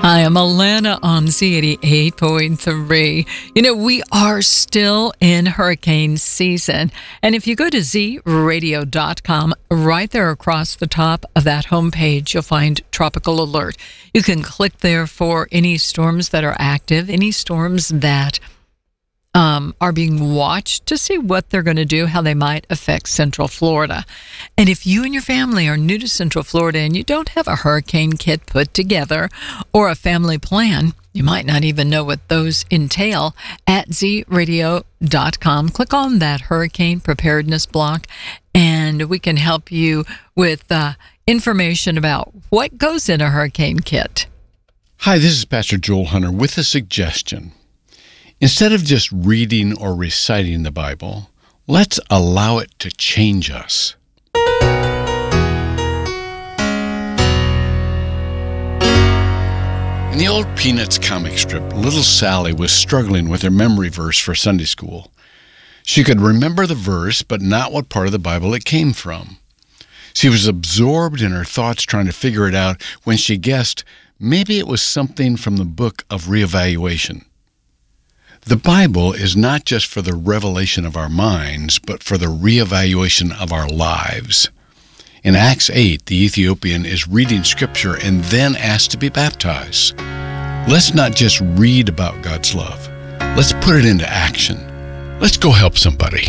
Hi, I'm Alana on Z88.3. You know, we are still in hurricane season. And if you go to zradio.com, right there across the top of that homepage, you'll find Tropical Alert. You can click there for any storms that are active, any storms that are being watched to see what they're going to do, how they might affect Central Florida. And if you and your family are new to Central Florida and you don't have a hurricane kit put together or a family plan, you might not even know what those entail. At zradio.com, click on that hurricane preparedness block, and we can help you with information about what goes in a hurricane kit. Hi, this is Pastor Joel Hunter with a suggestion. Instead of just reading or reciting the Bible, let's allow it to change us. In the old Peanuts comic strip, little Sally was struggling with her memory verse for Sunday school. She could remember the verse, but not what part of the Bible it came from. She was absorbed in her thoughts trying to figure it out when she guessed maybe it was something from the book of Reevaluation. The Bible is not just for the revelation of our minds, but for the reevaluation of our lives. In Acts 8, the Ethiopian is reading Scripture and then asked to be baptized. Let's not just read about God's love. Let's put it into action. Let's go help somebody.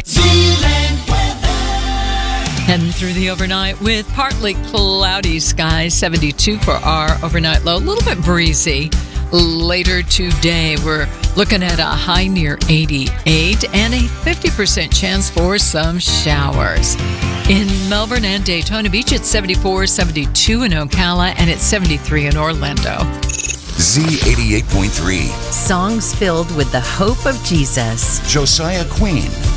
Heading through the overnight with partly cloudy skies, 72 for our overnight low, a little bit breezy. Later today, we're looking at a high near 88 and a 50% chance for some showers. In Melbourne and Daytona Beach, it's 74, 72 in Ocala, and it's 73 in Orlando. Z88.3. Songs filled with the hope of Jesus. Josiah Queen.